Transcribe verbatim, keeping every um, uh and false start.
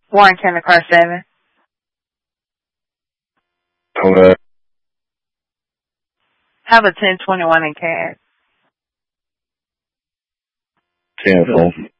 Warren County Car seven. Okay. Have a ten twenty-one in cash. Cancel.